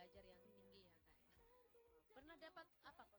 belajar yang tinggi ya Kak ya. Pernah dapat apa